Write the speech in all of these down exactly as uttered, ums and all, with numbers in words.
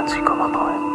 neunzig Komma neun.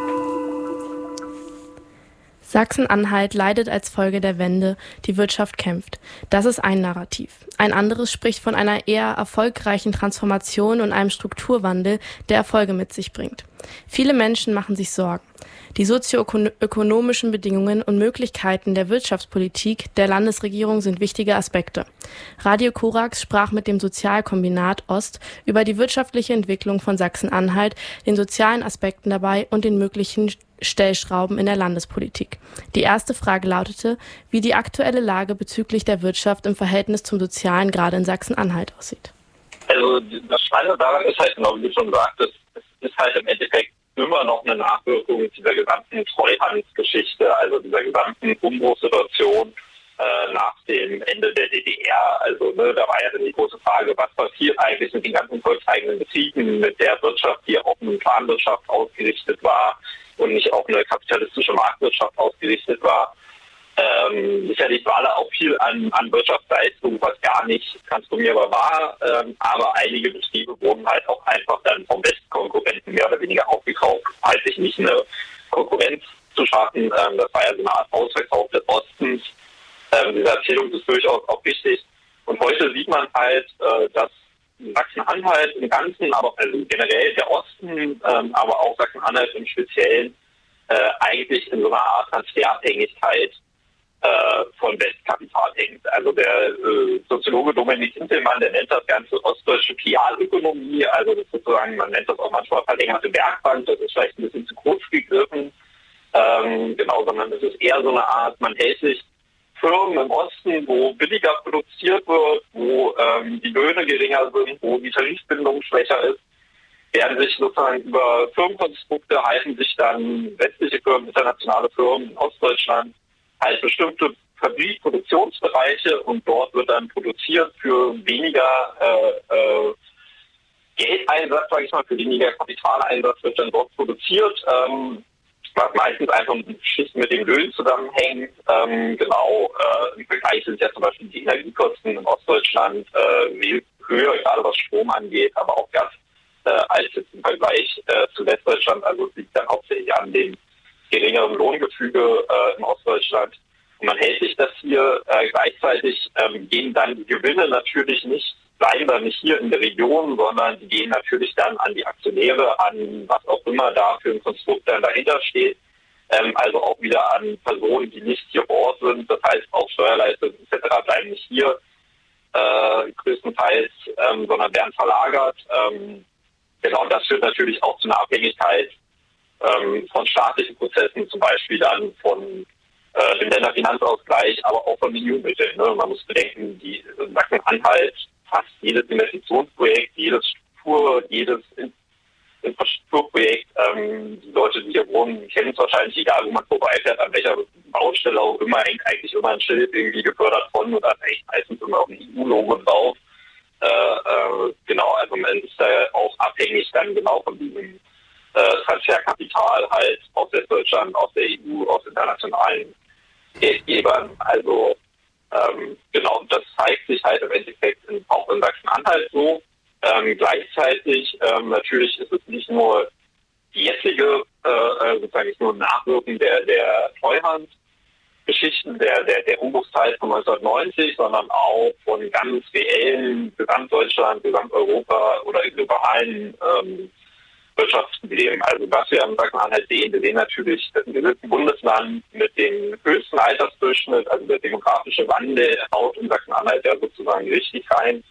Sachsen-Anhalt leidet als Folge der Wende, die Wirtschaft kämpft. Das ist ein Narrativ. Ein anderes spricht von einer eher erfolgreichen Transformation und einem Strukturwandel, der Erfolge mit sich bringt. Viele Menschen machen sich Sorgen. Die sozioökonomischen Bedingungen und Möglichkeiten der Wirtschaftspolitik der Landesregierung sind wichtige Aspekte. Radio Korax sprach mit dem Sozialkombinat Ost über die wirtschaftliche Entwicklung von Sachsen-Anhalt, den sozialen Aspekten dabei und den möglichen Stellschrauben in der Landespolitik. Die erste Frage lautete, wie die aktuelle Lage bezüglich der Wirtschaft im Verhältnis zum Sozialen gerade in Sachsen-Anhalt aussieht. Also das Spannende daran ist halt, genau wie du schon sagtest, es ist halt im Endeffekt immer noch eine Nachwirkung dieser gesamten Treuhandgeschichte, also dieser gesamten Umbruchssituation äh, nach dem Ende der D D R. Also ne, da war ja dann die große Frage, was passiert eigentlich mit den ganzen volkseigenen Betrieben, mit der Wirtschaft, die auf eine Planwirtschaft ausgerichtet war und nicht auf eine kapitalistische Marktwirtschaft ausgerichtet war. Ähm, sicherlich war da auch viel an, an Wirtschaftsleistung, was gar nicht transformierbar war, ähm, aber einige Betriebe wurden halt auch einfach dann vom Westkonkurrenten mehr oder weniger aufgekauft, halt sich nicht eine Konkurrenz zu schaffen. Ähm, das war ja so eine Art Ausverkauf des Ostens. Ähm, diese Erzählung ist durchaus auch wichtig. Und heute sieht man halt, äh, dass Sachsen-Anhalt im Ganzen, aber also generell der Osten, ähm, aber auch Sachsen-Anhalt im Speziellen, äh, eigentlich in so einer Art Transferabhängigkeit äh, von Westkapital hängt. Also der äh, Soziologe Dominik Hintelmann, der nennt das Ganze ostdeutsche Pialökonomie, also das sozusagen, man nennt das auch manchmal verlängerte Werkbank, das ist vielleicht ein bisschen zu kurz gegriffen, ähm, genau, sondern es ist eher so eine Art, man hält sich Firmen im Osten, wo billiger produziert wird, wo ähm, die Löhne geringer sind, wo die Tarifbindung schwächer ist, werden sich sozusagen über Firmenkonstrukte halten sich dann westliche Firmen, internationale Firmen in Ostdeutschland halt bestimmte Fabrik-, Produktionsbereiche und dort wird dann produziert für weniger äh, äh, Geldeinsatz, sage ich mal, für weniger Kapitaleinsatz wird dann dort produziert, ähm, was meistens einfach schlicht mit dem Löhnen zusammenhängt. Ähm, genau, äh, im Vergleich sind ja zum Beispiel die Energiekosten in Ostdeutschland äh, höher, gerade was Strom angeht, aber auch Gas, äh, als jetzt im Vergleich äh, zu Westdeutschland. Also es liegt dann hauptsächlich an dem geringeren Lohngefüge äh, in Ostdeutschland. Und man hält sich das hier äh, gleichzeitig, ähm, gehen dann die Gewinne natürlich nicht, bleiben dann nicht hier in der Region, sondern die gehen natürlich dann an die Aktionäre, an was auch immer da für ein Konstrukt dann dahinter steht. Ähm, also auch wieder an Personen, die nicht hier vor Ort sind. Das heißt, auch Steuerleistungen et cetera bleiben nicht hier äh, größtenteils, ähm, sondern werden verlagert. Ähm, genau, das führt natürlich auch zu einer Abhängigkeit ähm, von staatlichen Prozessen, zum Beispiel dann von äh, dem Länderfinanzausgleich, aber auch von den E U-Mitteln. Ne? Man muss bedenken, die Sachsen-Anhalt, fast jedes Investitionsprojekt, jedes Struktur, jedes Infrastrukturprojekt, ähm, die Leute, die hier wohnen, kennen es wahrscheinlich, egal wo man vorbeifährt, an welcher Baustelle auch immer, hängt eigentlich immer ein Schild irgendwie gefördert von und da ist echt meistens immer auch ein E U-Logo drauf. Äh, äh, genau, also man ist da auch abhängig dann genau von diesem äh, Transferkapital halt aus Westdeutschland, aus der E U, aus internationalen Geldgebern. Also ähm, genau, das zeigt sich halt im Endeffekt in, auch in Sachsen-Anhalt so. Ähm, gleichzeitig ähm, natürlich ist es nicht nur die jetzige, äh, sozusagen nicht nur Nachwirken der, der Treuhandgeschichten, der, der, der Umbruchszeit von neunzehnhundertneunzig, sondern auch von ganz reellen Gesamtdeutschland, Gesamteuropa oder globalen ähm, Wirtschaftsproblemen. Also was wir in Sachsen-Anhalt sehen, wir sehen natürlich, dass wir sind ein Bundesland mit dem höchsten Altersdurchschnitt, also der demografische Wandel haut in Sachsen-Anhalt ja sozusagen richtig rein.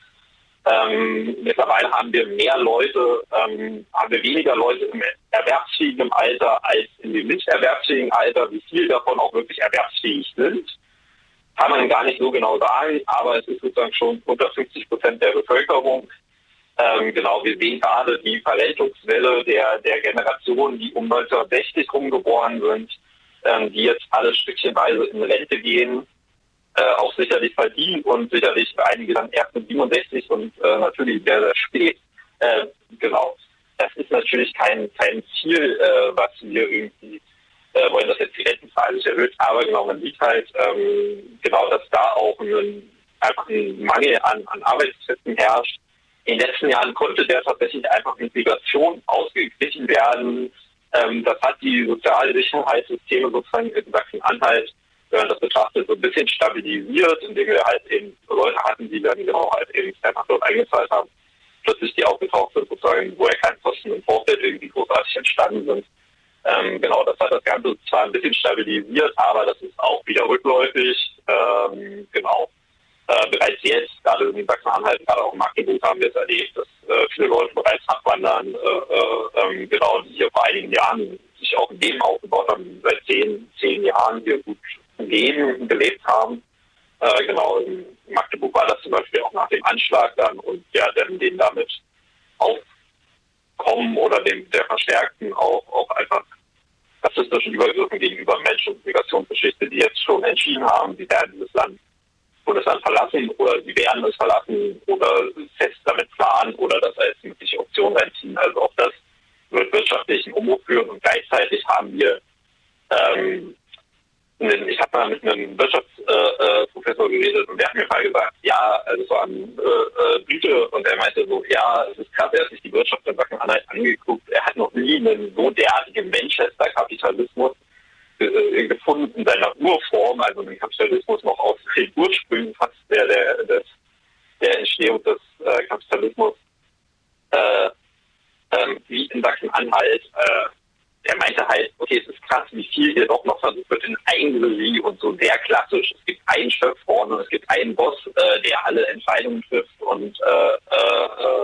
Ähm, mittlerweile haben wir mehr Leute, ähm, haben wir weniger Leute im erwerbsfähigen Alter als in dem nicht erwerbsfähigen Alter. Wie viel davon auch wirklich erwerbsfähig sind, kann man gar nicht so genau sagen, aber es ist sozusagen schon unter fünfzig Prozent der Bevölkerung. Ähm, genau, wir sehen gerade die Verrentungswelle der, der Generationen, die um neunzehnhundertsechzig rumgeboren sind, ähm, die jetzt alle stückchenweise in Rente gehen. Äh, auch sicherlich verdient und sicherlich für einige dann erst mit siebenundsechzig und äh, natürlich sehr, sehr spät. Äh, genau. Das ist natürlich kein, kein Ziel, äh, was wir irgendwie äh, wollen, dass jetzt die Rentenzahl sich erhöht. Aber genau, man sieht halt ähm, genau, dass da auch ein, einfach ein Mangel an, an Arbeitskräften herrscht. in den letzten Jahren konnte der tatsächlich einfach mit Migration ausgeglichen werden. Ähm, das hat die soziale Sicherheitssysteme sozusagen in Sachsen-Anhalt, wenn man das betrachtet, so ein bisschen stabilisiert, indem wir halt eben Leute hatten, die dann genau halt eben einfach dort eingezahlt haben, plötzlich die aufgetaucht sind, sozusagen, wo ja keine Kosten im Vorfeld irgendwie großartig entstanden sind. Ähm, genau, das hat das Ganze zwar ein bisschen stabilisiert, aber das ist auch wieder rückläufig. Ähm, genau. Äh, bereits jetzt, gerade in Sachsen-Anhalt, gerade auch in Magdeburg haben wir es erlebt, dass äh, viele Leute bereits abwandern, äh, äh, genau, die hier vor einigen Jahren sich auch ein Leben aufgebaut haben, seit zehn, zehn Jahren hier gut leben, gelebt haben. Äh, genau, in Magdeburg war das zum Beispiel auch nach dem Anschlag dann und ja, dann den damit aufkommen oder dem der verstärkten auch, auch einfach rassistischen Übergriffen gegenüber Menschen- und Migrationsgeschichte, die jetzt schon entschieden haben, sie werden dieses Land Bundesland verlassen oder sie werden es verlassen oder fest damit planen oder das als mögliche Option reinziehen. Also auch das wird wirtschaftlichen Umbruch führen und gleichzeitig haben wir, ähm, ich habe mal mit einem Wirtschaftsprofessor äh, geredet und der hat mir mal gesagt, ja, also es war ein äh, Brite und er meinte so, ja, es ist krass, er hat sich die Wirtschaft in Sachsen-Anhalt angeguckt, er hat noch nie einen so derartigen Manchester-Kapitalismus gefunden in seiner Urform, also den Kapitalismus noch aus den Ursprüngen fast der, der, des, der Entstehung des äh, Kapitalismus, äh, ähm, wie in Sachsen-Anhalt. Äh, er meinte halt, okay, es ist krass, wie viel hier doch noch versucht wird in Eigenregie und so sehr klassisch. Es gibt einen Chef vorne und es gibt einen Boss, äh, der alle Entscheidungen trifft und äh, äh,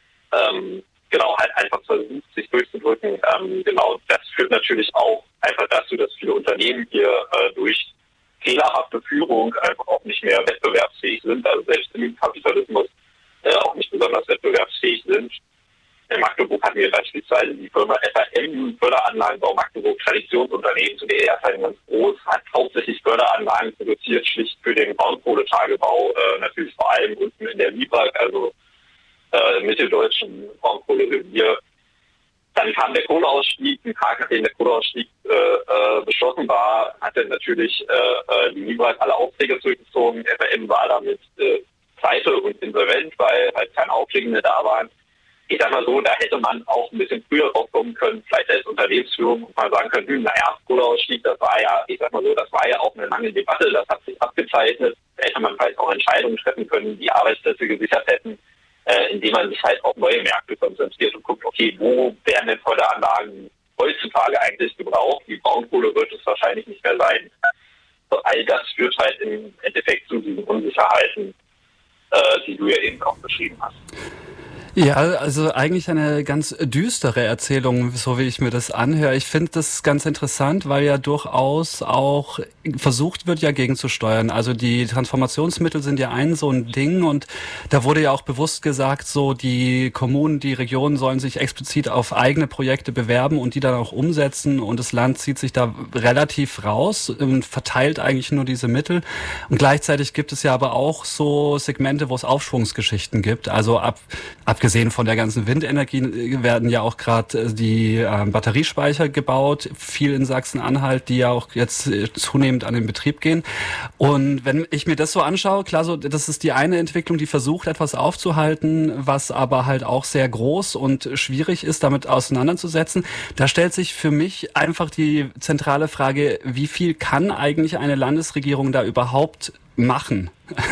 ähm, genau, halt einfach versucht, sich durchzudrücken. Ähm, genau, das führt natürlich auch einfach dazu, dass viele Unternehmen hier äh, durch fehlerhafte Führung einfach auch nicht mehr wettbewerbsfähig sind, also selbst im Kapitalismus äh, auch nicht besonders wettbewerbsfähig sind. In Magdeburg hatten wir beispielsweise die Firma F A M, Förderanlagenbau Magdeburg, Traditionsunternehmen, zu der derzeit ganz groß, hat hauptsächlich Förderanlagen produziert, schlicht für den Braunkohletagebau, äh, natürlich vor allem unten in der Wieberg, also äh, mitteldeutschen Braunkohlerevier. Dann kam der Kohleausstieg, ein Tag nachdem der Kohleausstieg äh, äh, beschlossen war, hatte natürlich äh, die Wieberg alle Aufträge zurückgezogen. F A M war damit äh, pleite und insolvent, weil halt keine Aufträge mehr da waren. Ich sag mal so, da hätte man auch ein bisschen früher rauskommen können, vielleicht als Unternehmensführung, und mal sagen können, hm, naja, Kohleausstieg, das war ja, ich sag mal so, das war ja auch eine lange Debatte, das hat sich abgezeichnet. Da hätte man vielleicht auch Entscheidungen treffen können, die Arbeitsplätze gesichert hätten, äh, indem man sich halt auf neue Märkte konzentriert und guckt, okay, wo werden denn Förderanlagen heutzutage eigentlich gebraucht? Die Braunkohle wird es wahrscheinlich nicht mehr sein. So, all das führt halt im Endeffekt zu diesen Unsicherheiten, äh, die du ja eben auch beschrieben hast. Ja, also eigentlich eine ganz düstere Erzählung, so wie ich mir das anhöre. Ich finde das ganz interessant, weil ja durchaus auch versucht wird, ja gegenzusteuern. Also die Transformationsmittel sind ja ein so ein Ding und da wurde ja auch bewusst gesagt, so die Kommunen, die Regionen sollen sich explizit auf eigene Projekte bewerben und die dann auch umsetzen und das Land zieht sich da relativ raus und verteilt eigentlich nur diese Mittel. Und gleichzeitig gibt es ja aber auch so Segmente, wo es Aufschwungsgeschichten gibt. Also ab, abgesehen Abgesehen von der ganzen Windenergie werden ja auch gerade die äh, Batteriespeicher gebaut, viel in Sachsen-Anhalt, die ja auch jetzt äh, zunehmend an den Betrieb gehen. Und wenn ich mir das so anschaue, klar, so das ist die eine Entwicklung, die versucht, etwas aufzuhalten, was aber halt auch sehr groß und schwierig ist, damit auseinanderzusetzen. Da stellt sich für mich einfach die zentrale Frage, wie viel kann eigentlich eine Landesregierung da überhaupt machen?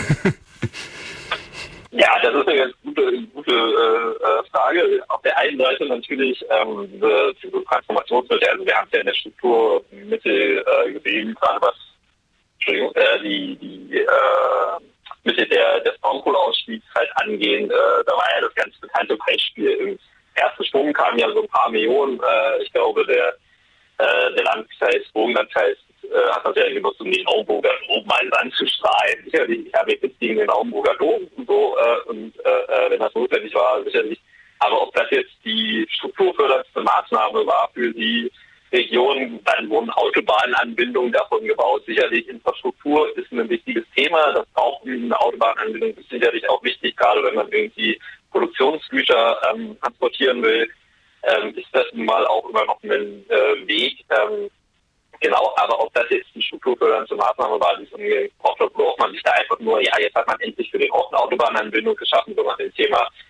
Ja, das ist eine ganz gute, gute äh, Frage. Auf der einen Seite natürlich ähm, diese, diese Transformationsmittel, also wir haben es ja in der Strukturmittel äh, gesehen, gerade was Entschuldigung, äh, die, die äh, Mittel der, des Braunkohleausstiegs halt angehen. Äh, da war ja das ganz bekannte Beispiel. Im ersten Sprung kamen ja so ein paar Millionen. Äh, ich glaube, der, äh, der Landkreis, Burgenlandkreis, Äh, hat das ja genutzt, um den Naumburger Dom mal anzustrahlen. Sicherlich, ich habe jetzt gegen den Naumburger Dom und so, äh, und äh, wenn das notwendig war, sicherlich. Aber ob das jetzt die strukturfördernde Maßnahme war für die Region, dann wurden Autobahnanbindungen davon gebaut. Sicherlich Infrastruktur ist ein wichtiges Thema. Das braucht eine Autobahnanbindung, ist sicherlich auch wichtig, gerade wenn man irgendwie Produktionsgüter ähm, transportieren will, ähm, ist das nun mal auch immer noch ein äh, Weg. Ähm, Genau, aber ob das jetzt die strukturfördernde Maßnahme war, die es umgebracht hat, braucht man sich da einfach nur, ja, jetzt hat man endlich für den Ort eine Autobahnanbindung geschaffen, wo man dem Thema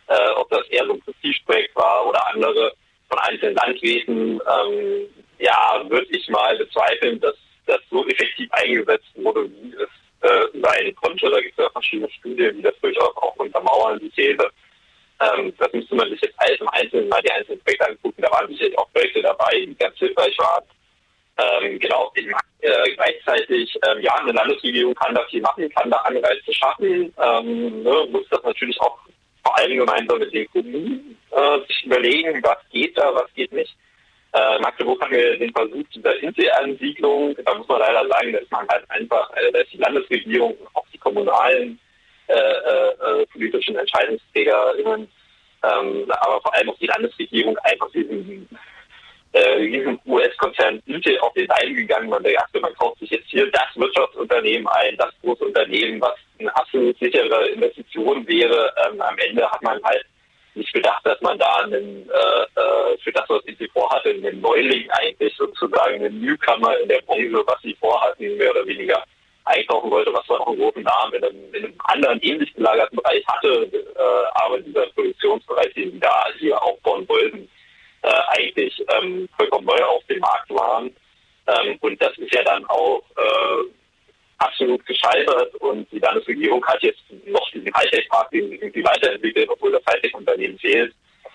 äh, ob das eher so ein Prestigeprojekt war oder andere von einzelnen Landräten, ähm, ja, würde ich mal bezweifeln, dass das so effektiv eingesetzt wurde, wie es äh, sein konnte. Da gibt es ja verschiedene Studien, die das durchaus auch untermauern, die These. Ähm, das müsste man sich jetzt alles im Einzelnen mal die einzelnen Projekte angucken. Da waren sicherlich auch Projekte dabei, die ganz hilfreich waren. Ähm, genau, äh, gleichzeitig, ähm, ja, eine Landesregierung kann da viel machen, kann da Anreize schaffen, ähm, ne, muss das natürlich auch vor allem gemeinsam mit den Kommunen äh, sich überlegen, was geht da, was geht nicht. Äh, Magdeburg haben wir den Versuch dieser Inselansiedlung, da muss man leider sagen, dass man halt einfach, äh, dass die Landesregierung und auch die kommunalen äh, äh, politischen EntscheidungsträgerInnen, ähm, aber vor allem auch die Landesregierung einfach diesen Äh, diesem U S-Konzern Intel auf den Leim gegangen. Man dachte, man kauft sich jetzt hier das Wirtschaftsunternehmen ein, das große Unternehmen, was eine absolut sichere Investition wäre. Ähm, am Ende hat man halt nicht bedacht, dass man da einen, äh, äh, für das, was sie vorhatte, einen Neuling eigentlich sozusagen, einen Newcomer in der Branche, was sie vorhatten, mehr oder weniger einkaufen wollte, was man auch einen großen Namen in einem, in einem anderen ähnlich gelagerten Bereich hatte. Äh, aber dieser Produktionsbereich, den sie da hier aufbauen wollten, Äh, eigentlich ähm, vollkommen neu auf dem Markt waren. Ähm, und das ist ja dann auch äh, absolut gescheitert und die Landesregierung hat jetzt noch diesen Hightech-Markt irgendwie weiterentwickelt, obwohl das Hightech-Unternehmen fehlt.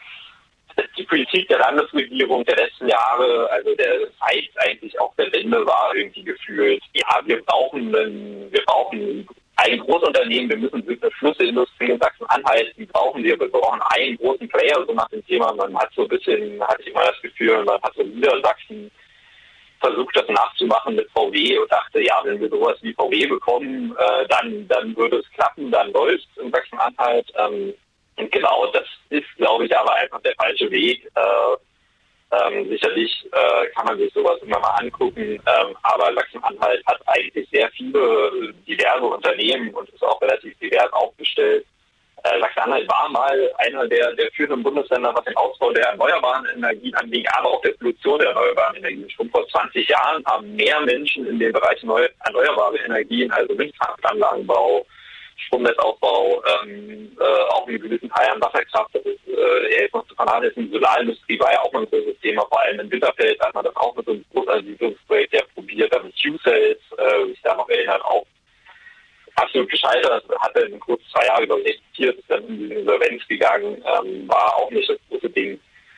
Die Politik der Landesregierung der letzten Jahre, also der Zeit eigentlich auch der Wende, war irgendwie gefühlt, ja, wir brauchen einen, wir brauchen ein Großunternehmen, wir müssen eine Schlüsselindustrie in Sachsen-Anhalt, die brauchen wir, wir brauchen einen großen Player, so nach dem Thema. Man hat so ein bisschen, hatte ich immer das Gefühl, man hat so Niedersachsen versucht, das nachzumachen mit V W und dachte, ja, wenn wir sowas wie V W bekommen, äh, dann, dann würde es klappen, dann läuft es in Sachsen-Anhalt. Ähm, und genau, das ist, glaube ich, aber einfach der falsche Weg. Äh, Ähm, sicherlich äh, kann man sich sowas immer mal angucken, ähm, aber Sachsen-Anhalt hat eigentlich sehr viele diverse Unternehmen und ist auch relativ divers aufgestellt. Äh, Sachsen-Anhalt war mal einer der, der führenden Bundesländer, was den Ausbau der erneuerbaren Energien angeht, aber auch der Produktion der erneuerbaren Energien. Schon vor zwanzig Jahren haben mehr Menschen in dem Bereich neu, erneuerbare Energien, also Windkraftanlagenbau, Stromnetzaufbau, ähm, äh, auch in gewissen Teilen Wasserkraft, das ist äh, eher noch zu vernachlässigen. Die Solarindustrie war ja auch mal ein großes Thema, vor allem in Winterfeld hat man das auch mit so einem Großansiedlungsprojekt ja probiert, damit Q-Cells, äh, sich da noch erinnert, auch absolut gescheitert, hat dann kurz zwei Jahre über existiert, ist dann in die Insolvenz gegangen, ähm, war auch nicht das große Ding.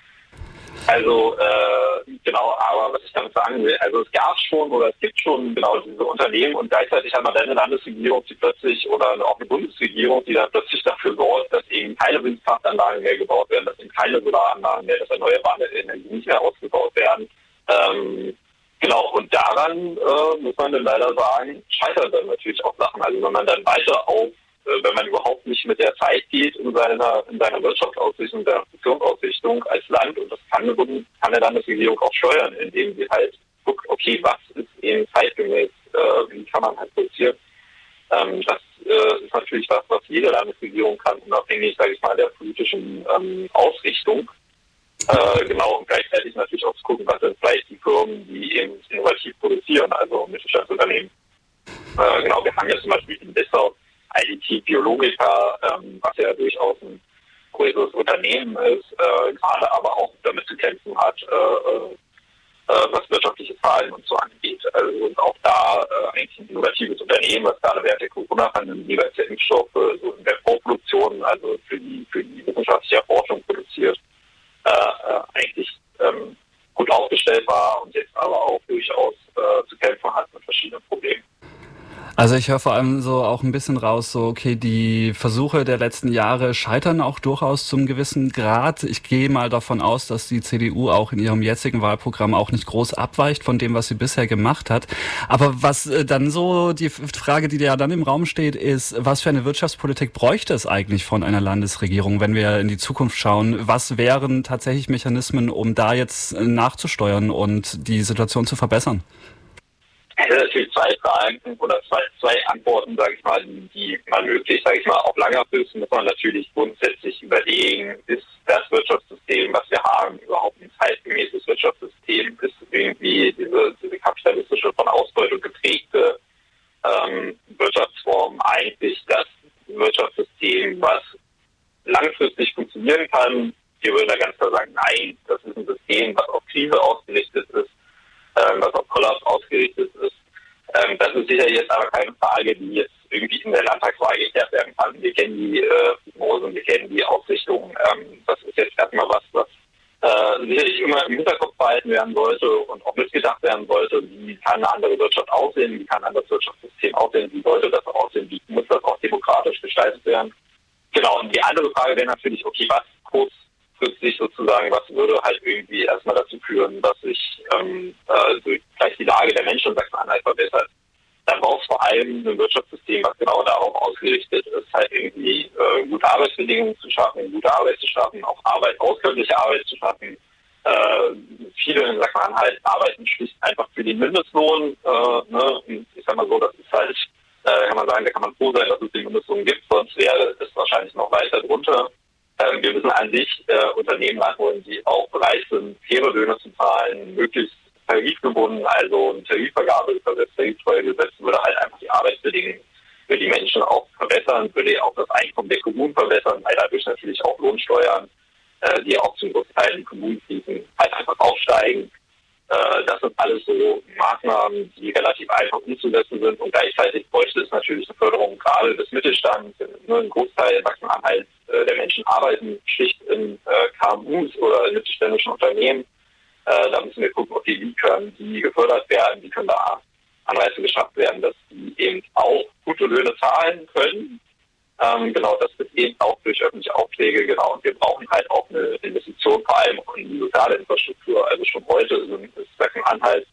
Also, äh, genau, aber was ich damit sagen will, also es gab schon oder es gibt schon genau diese Unternehmen und gleichzeitig hat man dann eine Landesregierung, die plötzlich oder auch eine Bundesregierung, die dann plötzlich dafür sorgt, dass eben keine Windkraftanlagen mehr gebaut werden, dass eben keine Solaranlagen mehr, dass erneuerbare Energien nicht mehr ausgebaut werden. Ähm, genau, und daran äh, muss man dann leider sagen, scheitern dann natürlich auch Sachen. Also wenn man dann weiter auf wenn man überhaupt nicht mit der Zeit geht in seiner, in seiner Wirtschaftsausrichtung, in seiner Funktionsausrichtung als Land, und das kann eine, kann eine Landesregierung auch steuern, indem sie halt guckt, okay, was ist eben zeitgemäß, äh, wie kann man halt produzieren. Ähm, das äh, ist natürlich was, was jede Landesregierung kann, unabhängig, sage ich mal, der politischen ähm, Ausrichtung. Äh, genau, und gleichzeitig natürlich auch zu gucken, was sind vielleicht die Firmen, die eben innovativ produzieren, also Mittelstandsunternehmen. Äh, genau, wir haben ja zum Beispiel in Dessau I D T Biologica, ähm, was ja durchaus ein größeres Unternehmen ist, äh, gerade aber auch damit zu kämpfen hat, äh, äh, was wirtschaftliche Zahlen und so angeht. Also und auch da äh, eigentlich ein innovatives Unternehmen, was gerade während der Corona-Pandemie jeweils der Impfstoffe so in der Vorproduktion, also für die für die wissenschaftliche Erforschung produziert, äh, äh, eigentlich ähm, gut aufgestellt war und jetzt aber auch durchaus äh, zu kämpfen hat mit verschiedenen Problemen. Also ich höre vor allem so auch ein bisschen raus, so okay, die Versuche der letzten Jahre scheitern auch durchaus zum gewissen Grad. Ich gehe mal davon aus, dass die C D U auch in ihrem jetzigen Wahlprogramm auch nicht groß abweicht von dem, was sie bisher gemacht hat. Aber was dann so, die Frage, die ja dann im Raum steht, ist, was für eine Wirtschaftspolitik bräuchte es eigentlich von einer Landesregierung, wenn wir in die Zukunft schauen? Was wären tatsächlich Mechanismen, um da jetzt nachzusteuern und die Situation zu verbessern? Es sind natürlich zwei Fragen oder zwei, zwei Antworten, sage ich mal, die man möglich, sage ich mal, auf langer Frist muss man natürlich grundsätzlich überlegen, ist das Wirtschaftssystem, was wir haben, überhaupt ein zeitgemäßes Wirtschaftssystem, ist irgendwie diese, diese kapitalistische, von Ausbeutung geprägte ähm, Wirtschaftsform eigentlich das Wirtschaftssystem, was langfristig funktionieren kann. Wir würden da ganz klar sagen, nein, das ist ein System, was auf Krise ausgerichtet ist, ähm, was auf Kollaps ausgerichtet ist. Ähm, das ist sicher jetzt aber keine Frage, die jetzt irgendwie in der Landtagswahl geklärt werden kann. Wir kennen die äh, Prognosen, wir kennen die Ausrichtung. Ähm, das ist jetzt erstmal was, was äh, sicherlich immer im Hinterkopf behalten werden sollte und auch mitgedacht werden sollte. Wie kann eine andere Wirtschaft aussehen? Wie kann ein anderes Wirtschaftssystem aussehen? Wie sollte das aussehen? Wie muss das auch demokratisch gestaltet werden? Genau, und die andere Frage wäre natürlich, okay, was kurzfristig sozusagen, was würde halt irgendwie erstmal dazu führen, dass sich ähm, äh, gleich die Lage der Menschen in Sachsen-Anhalt verbessert. Dann braucht es vor allem ein Wirtschaftssystem, was genau darauf ausgerichtet ist, halt irgendwie äh, gute Arbeitsbedingungen zu schaffen, gute Arbeit zu schaffen, auch Arbeit, auskömmliche Arbeit zu schaffen. Äh, viele in Sachsen-Anhalt arbeiten schlicht einfach für den Mindestlohn. Äh, ne? Und ich sag mal so, das ist halt, äh, kann man sagen, da kann man froh sein, dass es den Mindestlohn gibt, sonst wäre es wahrscheinlich noch weiter drunter. Äh, wir müssen an sich äh, Unternehmen ranholen, die auch bereit sind, faire Löhne zu zahlen, möglichst tarifgebunden, also ein Tarifvergabegesetz, Tarifsteuergesetz würde halt einfach die Arbeitsbedingungen für die Menschen auch verbessern, würde auch das Einkommen der Kommunen verbessern, weil dadurch natürlich auch Lohnsteuern, äh, die auch zum Großteil in Kommunen fließen, halt einfach aufsteigen. Äh, das sind alles so Maßnahmen, die relativ einfach umzusetzen sind und gleichzeitig bräuchte es natürlich eine Förderung gerade des Mittelstands. Nur ein Großteil in Sachsen-Anhalt äh, der Menschen arbeiten schlicht in äh, K M Us oder in mittelständischen Unternehmen. Äh, da müssen wir gucken, okay, wie können die gefördert werden, wie können da Anreize geschafft werden, dass die eben auch gute Löhne zahlen können. Ähm, genau, das wird eben auch durch öffentliche Aufträge, genau, und wir brauchen halt auch eine Investition, vor allem auch in die soziale Infrastruktur. Also schon heute ist Sachsen-Anhalt,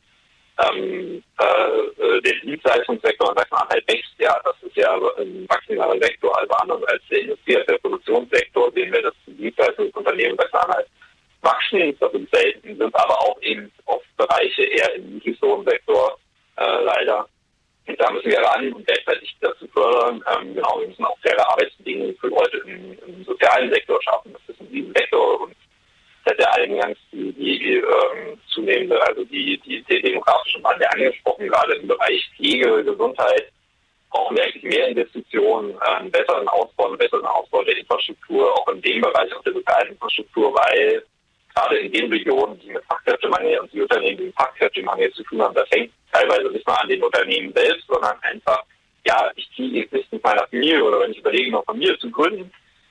ähm, äh, der Dienstleistungssektor in Sachsen-Anhalt wächst ja, das ist ja ein wachsender Sektor, also anders als der Industrie, als der Produktionssektor, sehen wir, dass die Dienstleistungsunternehmen in Sachsen-Anhalt wachsen, das sind selten, sind aber auch eben oft Bereiche eher im Niedriglohnsektor, äh, leider. Und da müssen wir ran und gleichzeitig dazu fördern. Ähm, genau, wir müssen auch faire Arbeitsbedingungen für Leute im, im sozialen Sektor schaffen. Das ist in diesem Sektor und das hat ja eingangs die, die ähm, zunehmende, also die, die, die demografische Wandel angesprochen, gerade im Bereich Pflege, Gesundheit, brauchen wir eigentlich mehr Investitionen, einen besseren Ausbau, einen besseren Ausbau der Infrastruktur, auch in dem Bereich, auch der sozialen Infrastruktur, weil gerade in den Regionen, die mit Fachkräftemangel und die Unternehmen, die mit Fachkräftemangel zu tun haben, das hängt teilweise nicht mal an den Unternehmen selbst, sondern einfach, ja, ich ziehe jetzt nicht mit meiner Familie oder wenn ich überlege, noch Familie zu gründen,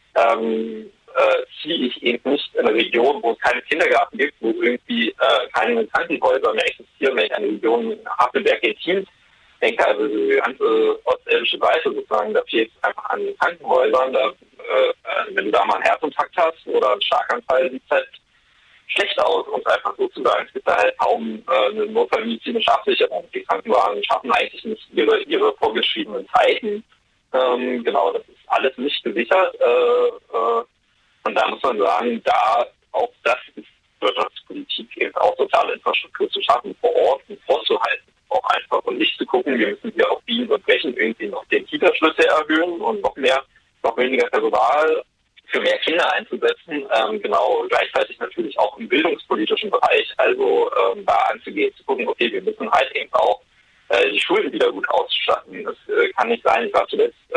ähm, äh, ziehe ich eben nicht in eine Region, wo es keine Kindergarten gibt, wo irgendwie äh, keine Krankenhäuser mehr existieren, wenn ich an die Region Havelberg-Gentil denke, also die ganze ostelbische Seite sozusagen, da fehlt es einfach an Krankenhäusern, da, äh, wenn du da mal einen Herzinfarkt hast oder einen Schlaganfall, sieht es halt schlecht aus, um es einfach so zu sagen. Es gibt da halt kaum äh, eine notfallmedizinische Absicherung. Die Krankenwagen schaffen eigentlich nicht ihre, ihre vorgeschriebenen Zeiten. Ähm, genau, das ist alles nicht gesichert. Äh, äh, und da muss man sagen, da auch das ist Wirtschaftspolitik, eben auch soziale Infrastruktur zu schaffen, vor Ort und vorzuhalten. Auch einfach und nicht zu gucken, wir müssen hier auf Biegen und Brechen irgendwie noch den Kitaschlüsse erhöhen und noch mehr, noch weniger Personal für mehr Kinder einzusetzen, ähm, genau, gleichzeitig natürlich auch im bildungspolitischen Bereich, also ähm, da anzugehen, zu gucken, okay, wir müssen halt eben auch äh, die Schulen wieder gut ausstatten. Das äh, kann nicht sein. Ich war zuletzt äh,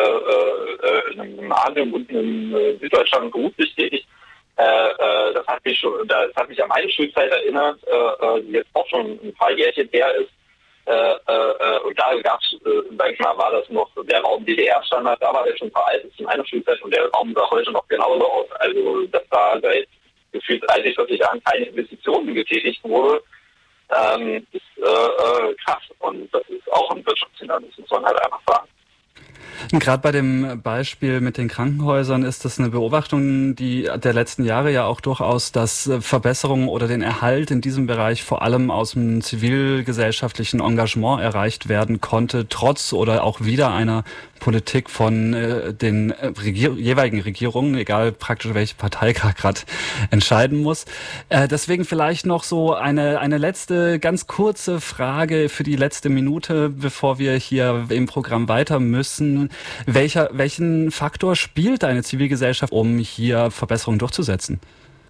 äh, in einem Gymnasium unten in äh, Süddeutschland beruflich tätig. Äh, äh, das hat mich schon, das hat mich an meine Schulzeit erinnert, äh, die jetzt auch schon ein paar Jährchen her ist. Äh, äh, und da gab's, äh, sag ich mal, war das noch der Raum D D R-Standard, da war der schon veraltet in meiner Schulzeit und der Raum sah heute noch genauso aus. Also, dass da seit gefühlt dreißig, vierzig Jahren keine Investitionen getätigt wurde, ähm, ist äh, äh, krass. Und das ist auch ein Wirtschaftshindernis, muss man halt einfach sagen. Gerade bei dem Beispiel mit den Krankenhäusern ist das eine Beobachtung, die der letzten Jahre ja auch durchaus, dass Verbesserungen oder den Erhalt in diesem Bereich vor allem aus dem zivilgesellschaftlichen Engagement erreicht werden konnte, trotz oder auch wieder einer Politik von äh, den Regier- jeweiligen Regierungen, egal praktisch welche Partei gerade entscheiden muss. Äh, deswegen vielleicht noch so eine eine letzte, ganz kurze Frage für die letzte Minute, bevor wir hier im Programm weiter müssen. Welcher, welchen Faktor spielt eine Zivilgesellschaft, um hier Verbesserungen durchzusetzen?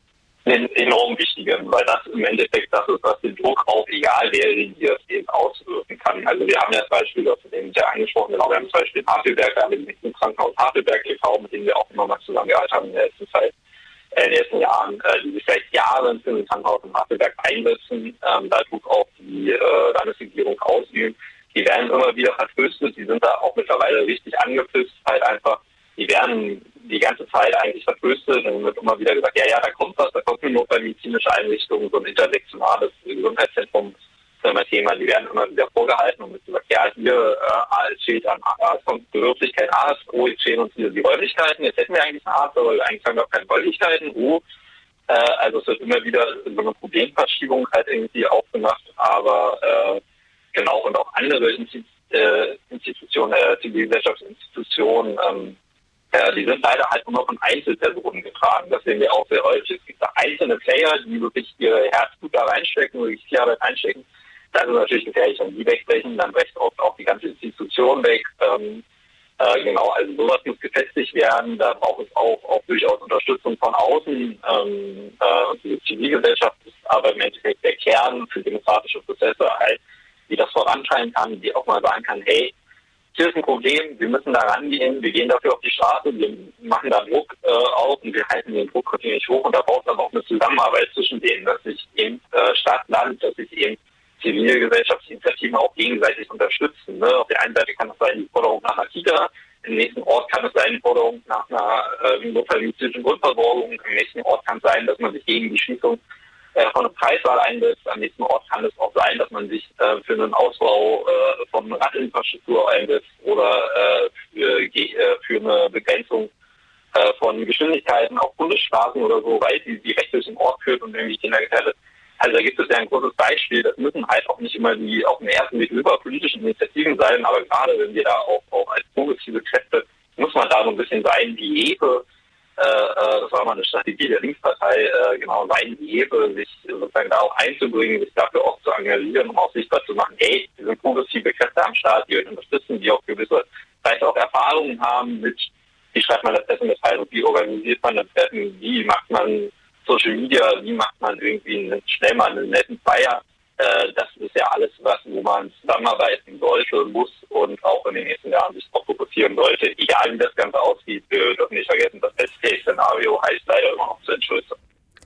einen enorm wichtigen, weil das im Endeffekt das ist, was den Druck auf egal wer regiert eben auswirken kann. Also wir haben ja das Beispiel, das eben sehr angesprochen, genau, wir haben das Beispiel Havelberg, wir haben den Krankenhaus Havelberg e V, mit dem wir auch immer mal zusammengearbeitet haben in der letzten Zeit, äh, in den letzten Jahren, äh, die sich seit Jahren für den Krankenhaus in Havelberg einsetzen, ähm, da Druck auf die äh, Landesregierung ausüben. Die werden immer wieder vertröstet, die sind da auch mittlerweile richtig angepisst, halt einfach, die werden die ganze Zeit eigentlich vertröstet und wird immer wieder gesagt, ja, ja, da kommt was, da kommt eine notfallmedizinische Einrichtung, so ein intersektionales Gesundheitszentrum, das ist immer Thema, die werden immer wieder vorgehalten und wird gesagt, ja, hier, äh, es fehlt an, es kommt Bedürftigkeit A S O, jetzt fehlen uns hier die Räumlichkeiten, jetzt hätten wir eigentlich einen Arzt, aber eigentlich haben wir auch keine Räumlichkeiten, O, äh, also es wird immer wieder so eine Problemverschiebung halt irgendwie aufgemacht, aber äh, genau, und auch andere Institu- äh, Institutionen, äh, Zivilgesellschaftsinstitutionen, ähm, die sind leider halt nur von Einzelpersonen getragen. Das sehen wir auch sehr häufig. Es gibt da einzelne Player, die wirklich ihr Herzblut da reinstecken, wirklich viel Arbeit reinstecken. Das ist natürlich gefährlich, wenn die wegbrechen, dann brecht oft auch die ganze Institution weg. Ähm, äh, genau, also sowas muss gefestigt werden. Da braucht es auch, auch durchaus Unterstützung von außen. Ähm, äh, und die Zivilgesellschaft ist aber im Endeffekt der Kern für demokratische Prozesse, halt, die das vorantreiben kann, die auch mal sagen kann, hey, hier ist ein Problem, wir müssen da rangehen, wir gehen dafür auf die Straße, wir machen da Druck äh, auf und wir halten den Druck kontinuierlich hoch und da braucht es aber auch eine Zusammenarbeit zwischen denen, dass sich eben äh, Stadt, Land, dass sich eben Zivilgesellschaftsinitiativen auch gegenseitig unterstützen. Ne? Auf der einen Seite kann es sein, die Forderung nach einer Kita, im nächsten Ort kann es sein, die Forderung nach einer äh, notfallmedizinischen Grundversorgung, im nächsten Ort kann es sein, dass man sich gegen die Schließung von einer Preiswahl einsetzt. Am nächsten Ort kann es auch sein, dass man sich äh, für einen Ausbau äh, von Radinfrastruktur einsetzt oder äh, für, äh, für eine Begrenzung äh, von Geschwindigkeiten auf Bundesstraßen oder so, weil die direkt durch den Ort führt und irgendwie Kinder gefährdet. Also da gibt es ja ein großes Beispiel. Das müssen halt auch nicht immer die auf den ersten Blick über politischen Initiativen sein, aber gerade wenn wir da auch, auch als progressive Kräfte, muss man da so ein bisschen sein, die Hefe. Äh, das war mal eine Strategie der Linkspartei, äh, genau sein die Hefe, sich sozusagen da auch einzubringen, sich dafür auch zu engagieren, um auch sichtbar zu machen, hey, wir sind progressive Kräfte am Start, die euch unterstützen, die auch gewisse vielleicht auch Erfahrungen haben mit, wie schreibt man das Pressemitteilung, wie organisiert man das Treffen, wie macht man Social Media, wie macht man irgendwie einen, schnell mal einen netten Flyer. Äh, das ist ja alles was, wo man zusammenarbeiten sollte, muss und auch in den nächsten Jahren sich darauf fokussieren sollte. Egal wie das Ganze aussieht, wir dürfen nicht vergessen, das Best-Case-Szenario heißt leider immer noch zu entschuldigen.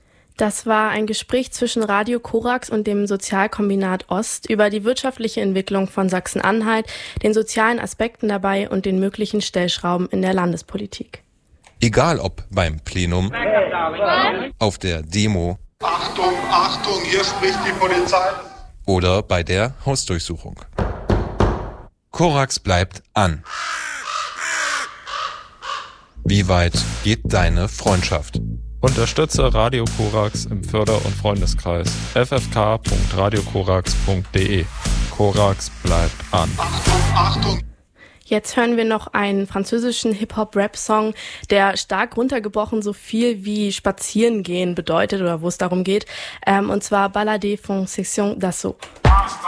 Das war ein Gespräch zwischen Radio Korax und dem Sozialkombinat Ost über die wirtschaftliche Entwicklung von Sachsen-Anhalt, den sozialen Aspekten dabei und den möglichen Stellschrauben in der Landespolitik. Egal ob beim Plenum, auf der Demo, Achtung, Achtung, hier spricht die Polizei. Oder bei der Hausdurchsuchung. Korax bleibt an. Wie weit geht deine Freundschaft? Unterstütze Radio Korax im Förder- und Freundeskreis. f f k punkt radio korax punkt d e. Korax bleibt an. Achtung, Achtung. Jetzt hören wir noch einen französischen Hip-Hop-Rap-Song, der stark runtergebrochen so viel wie Spazieren gehen bedeutet oder wo es darum geht. Ähm, und zwar Balade von Section d'Assaut.